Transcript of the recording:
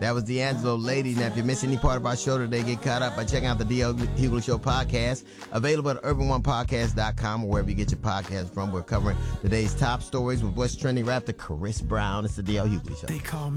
That was D'Angelo Lady. Now, if you miss any part of our show today, get caught up by checking out the D.L. Hughley Show podcast, available at urban1podcast.com or wherever you get your podcast from. We're covering today's top stories with what's trending rapper Chris Brown. It's the D.L. Hughley Show. They call me